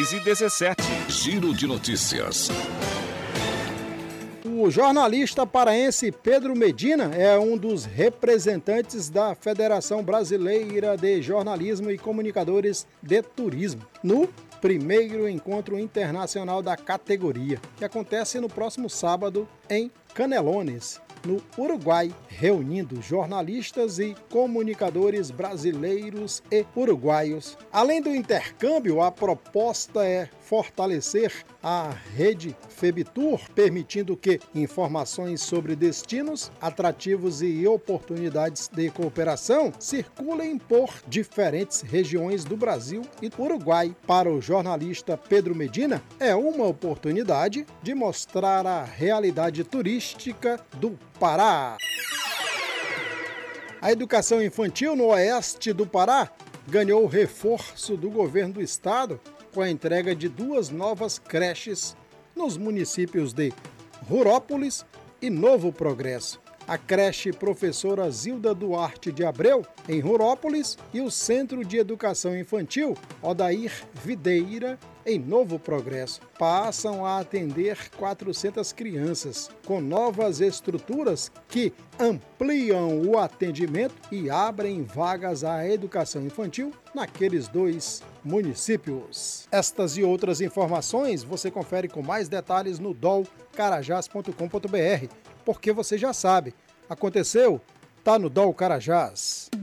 6h17. Giro de notícias. O jornalista paraense Pedro Medina é um dos representantes da Federação Brasileira de Jornalismo e Comunicadores de Turismo, no primeiro encontro internacional da categoria, que acontece no próximo sábado em Canelones, no Uruguai, reunindo jornalistas e comunicadores brasileiros e uruguaios. Além do intercâmbio, a proposta é fortalecer a rede Febitur, permitindo que informações sobre destinos, atrativos e oportunidades de cooperação circulem por diferentes regiões do Brasil e do Uruguai. Para o jornalista Pedro Medina, é uma oportunidade de mostrar a realidade turística do Pará. A educação infantil no oeste do Pará ganhou reforço do governo do estado com a entrega de 2 novas creches nos municípios de Rurópolis e Novo Progresso. A creche Professora Zilda Duarte de Abreu, em Rurópolis, e o Centro de Educação Infantil Odair Videira, em Novo Progresso, passam a atender 400 crianças, com novas estruturas que ampliam o atendimento e abrem vagas à educação infantil naqueles 2 municípios. Estas e outras informações você confere com mais detalhes no dolcarajás.com.br, porque você já sabe, aconteceu, tá no Dol Carajás.